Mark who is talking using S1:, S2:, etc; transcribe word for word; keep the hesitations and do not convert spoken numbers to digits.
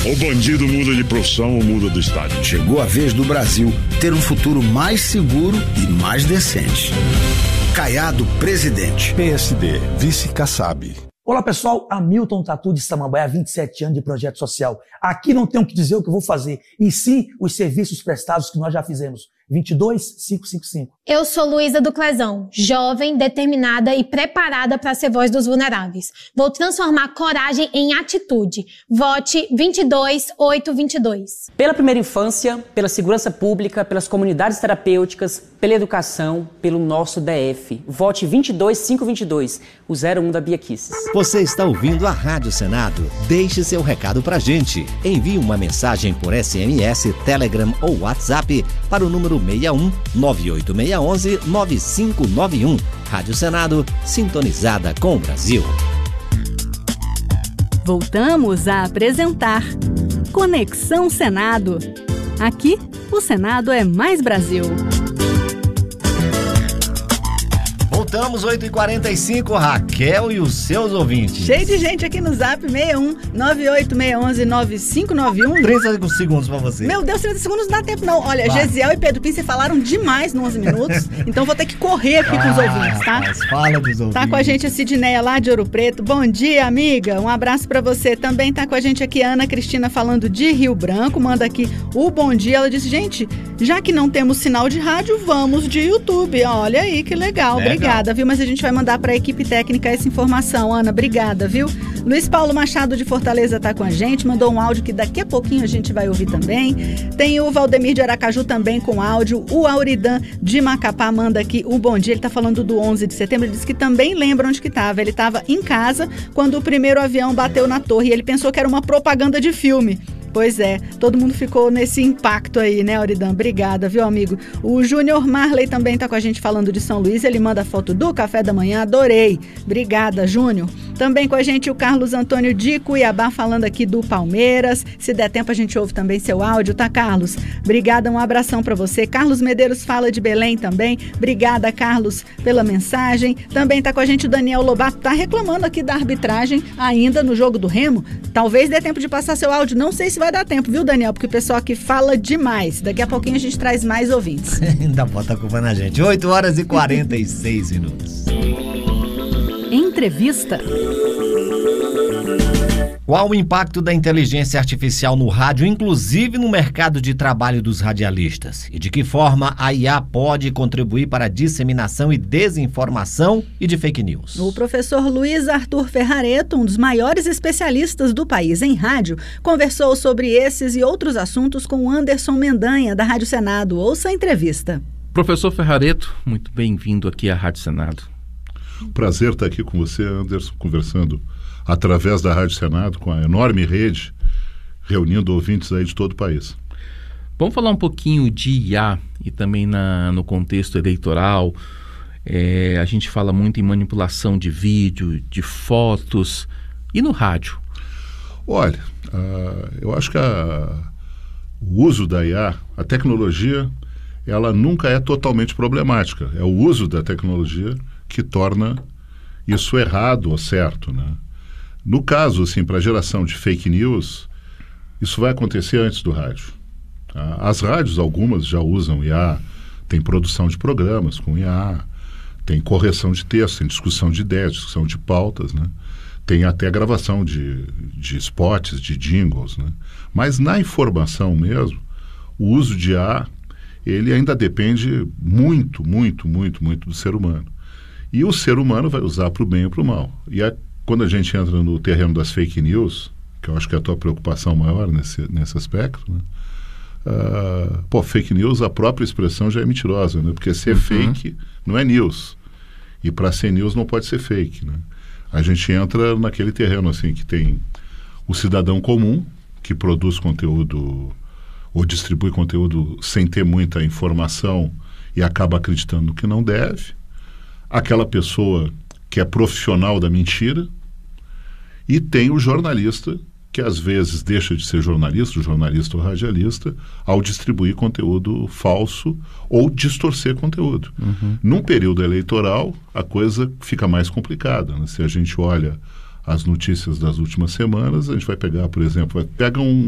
S1: O bandido muda de profissão ou muda do estado.
S2: Chegou a vez do Brasil ter um futuro mais seguro e mais decente. Caiado presidente.
S3: P S D, vice Kassab.
S4: Olá pessoal, Hamilton Tatu de Samambaia, vinte e sete anos de projeto social. Aqui não tenho que dizer o que eu vou fazer, e sim os serviços prestados que nós já fizemos. vinte e dois, quinhentos e cinquenta e cinco.
S5: Eu sou Luísa do Clezão, jovem, determinada e preparada para ser voz dos vulneráveis. Vou transformar coragem em atitude. Vote vinte e dois, oito, vinte e dois.
S6: Pela primeira infância, pela segurança pública, pelas comunidades terapêuticas, pela educação, pelo nosso D F. Vote vinte e dois, quinhentos e vinte e dois, o zero um da Bia Kisses.
S7: Você está ouvindo a Rádio Senado? Deixe seu recado pra gente. Envie uma mensagem por S M S, Telegram ou WhatsApp para o número seis um nove oito seis um um nove cinco nove um. Rádio Senado, sintonizada com o Brasil.
S8: Voltamos a apresentar Conexão Senado. Aqui, o Senado é mais Brasil.
S7: Voltamos, oito e quarenta e cinco, Raquel e os seus ouvintes.
S9: Cheio de gente aqui no zap, seis um nove oito seis um nove cinco nove um.
S7: trinta segundos pra você.
S9: Meu Deus, trinta segundos não dá tempo não. Olha, vai. Gesiel e Pedro Pince falaram demais nos onze minutos, então vou ter que correr aqui ah, com os ouvintes, tá?
S7: Mas fala dos ouvintes.
S9: Tá com a gente a Sidneia lá de Ouro Preto. Bom dia, amiga. Um abraço pra você. Também tá com a gente aqui a Ana Cristina falando de Rio Branco. Manda aqui o bom dia. Ela disse, gente, já que não temos sinal de rádio, vamos de YouTube. Olha aí, que legal. legal. Obrigada, viu? Mas a gente vai mandar para a equipe técnica essa informação. Ana, obrigada, viu? Luiz Paulo Machado de Fortaleza tá com a gente, mandou um áudio que daqui a pouquinho a gente vai ouvir também. Tem o Valdemir de Aracaju também com áudio. O Auridan de Macapá manda aqui o bom dia. Ele tá falando do onze de setembro, ele disse que também lembra onde que tava. Ele tava em casa quando o primeiro avião bateu na torre e ele pensou que era uma propaganda de filme. Pois é, todo mundo ficou nesse impacto aí, né, Auridan? Obrigada, viu, amigo? O Júnior Marley também tá com a gente falando de São Luís, ele manda foto do café da manhã, adorei. Obrigada, Júnior. Também com a gente o Carlos Antônio de Cuiabá falando aqui do Palmeiras. Se der tempo a gente ouve também seu áudio, tá, Carlos? Obrigada, um abração pra você. Carlos Medeiros fala de Belém também. Obrigada, Carlos, pela mensagem. Também tá com a gente o Daniel Lobato, tá reclamando aqui da arbitragem ainda no jogo do Remo. Talvez dê tempo de passar seu áudio, não sei se vai dar tempo, viu, Daniel? Porque o pessoal aqui fala demais. Daqui a pouquinho a gente traz mais ouvintes.
S7: Ainda bota a culpa na gente. oito horas e quarenta e seis minutos.
S8: Entrevista.
S7: Qual o impacto da inteligência artificial no rádio, inclusive no mercado de trabalho dos radialistas? E de que forma a I A pode contribuir para a disseminação e desinformação e de fake news?
S9: O professor Luiz Arthur Ferrareto, um dos maiores especialistas do país em rádio, conversou sobre esses e outros assuntos com o Anderson Mendanha, da Rádio Senado. Ouça a entrevista.
S10: Professor Ferrareto, muito bem-vindo aqui à Rádio Senado.
S11: Prazer estar aqui com você, Anderson, conversando através da Rádio Senado, com a enorme rede, reunindo ouvintes aí de todo o país.
S10: Vamos falar um pouquinho de I A e também na, no contexto eleitoral. É, a gente fala muito em manipulação de vídeo, de fotos e no rádio.
S11: Olha, uh, eu acho que a, o uso da I A, a tecnologia, ela nunca é totalmente problemática. É o uso da tecnologia que torna isso errado ou certo, né? No caso, assim, para a geração de fake news, isso vai acontecer antes do rádio. Tá? As rádios, algumas já usam I A, tem produção de programas com I A, tem correção de texto, tem discussão de ideias, discussão de pautas, né? Tem até gravação de, de spots, de jingles, né? Mas na informação mesmo, o uso de I A, ele ainda depende muito, muito, muito, muito do ser humano. E o ser humano vai usar para o bem ou para o mal. E a Quando a gente entra no terreno das fake news, que eu acho que é a tua preocupação maior nesse, nesse aspecto, né? Uh, pô, fake news, a própria expressão já é mentirosa, né? Porque ser uhum. fake não é news. E para ser news não pode ser fake, né? A gente entra naquele terreno, assim, que tem o cidadão comum, que produz conteúdo ou distribui conteúdo sem ter muita informação e acaba acreditando no que não deve. Aquela pessoa que é profissional da mentira, e tem o jornalista, que às vezes deixa de ser jornalista, o jornalista ou radialista, ao distribuir conteúdo falso ou distorcer conteúdo. Uhum. Num período eleitoral, a coisa fica mais complicada, né? Se a gente olha as notícias das últimas semanas, a gente vai pegar, por exemplo, vai, pega um